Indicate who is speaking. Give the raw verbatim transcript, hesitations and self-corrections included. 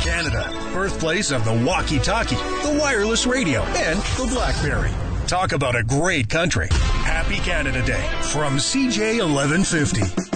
Speaker 1: Canada, birthplace of the walkie-talkie, the wireless radio, and the BlackBerry. Talk about a great country. Happy Canada Day from C J eleven fifty.